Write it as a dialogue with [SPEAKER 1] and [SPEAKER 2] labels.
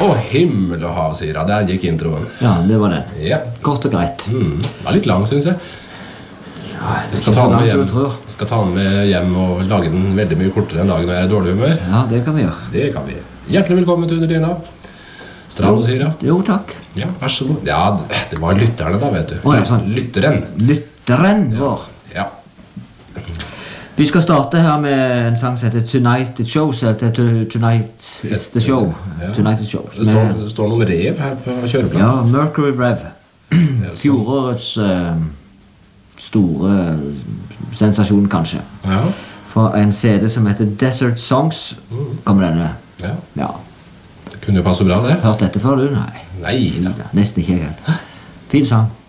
[SPEAKER 1] Å, himmel og hav, sier jeg. Der gikk introen.
[SPEAKER 2] Ja, det var den.
[SPEAKER 1] Ja.
[SPEAKER 2] Kort og greit.
[SPEAKER 1] Det var litt lang, synes jeg.
[SPEAKER 2] Ja,
[SPEAKER 1] Jeg skal ta den med hjem og lage den veldig mye kortere en dag når jeg er i dårlig humør.
[SPEAKER 2] Ja, det kan vi gjøre.
[SPEAKER 1] Det kan vi. Hjertelig velkommen til Under dyna. Strand, sier jeg.
[SPEAKER 2] Jo, takk.
[SPEAKER 1] Ja, vær så god. Ja, det var lytterne da, vet du.
[SPEAKER 2] Ja, sånn.
[SPEAKER 1] Lytteren.
[SPEAKER 2] Lytteren vår.
[SPEAKER 1] Ja.
[SPEAKER 2] Vi skal starte her med en sang som heter Tonight It Shows. Tonight is the show.
[SPEAKER 1] Ja.
[SPEAKER 2] Tonight It Shows.
[SPEAKER 1] Det står noen rev her på kjøreplanen.
[SPEAKER 2] Ja, Mercury Rev. Fjorårets store sensasjon, kanskje.
[SPEAKER 1] Ja.
[SPEAKER 2] For en CD som heter Desert Songs kommer denne.
[SPEAKER 1] Ja.
[SPEAKER 2] Ja.
[SPEAKER 1] Det kunne jo passe bra, det.
[SPEAKER 2] Hørt dette før du? Nei.
[SPEAKER 1] Nei da.
[SPEAKER 2] Nesten ikke jeg. Fin sang.